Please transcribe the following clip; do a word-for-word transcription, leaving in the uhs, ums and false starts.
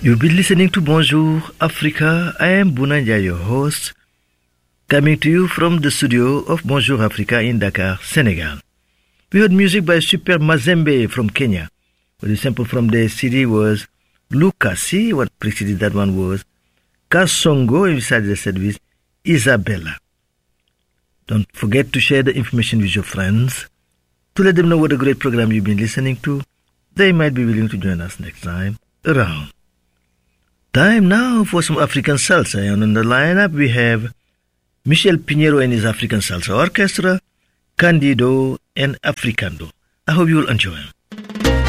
You've been listening to Bonjour Africa. I am Bounanja, your host, coming to you from the studio of Bonjour Africa in Dakar, Senegal. We heard music by Super Mazembe from Kenya. Well, the sample from the C D was Lukasi. What preceded that one was Kasongo, inside the service, Isabella. Don't forget to share the information with your friends to let them know what a great program you've been listening to. They might be willing to join us next time around. Time now for some African salsa. And on the lineup we have Michel Pinheiro and his African Salsa Orchestra, Candido and Africando. I hope you will enjoy them.